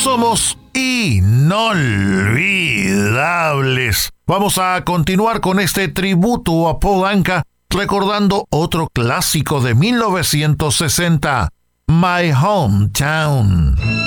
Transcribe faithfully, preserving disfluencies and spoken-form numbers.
somos inolvidables. Vamos a continuar con este tributo a Paul Anka, recordando otro clásico de mil novecientos sesenta, My Hometown.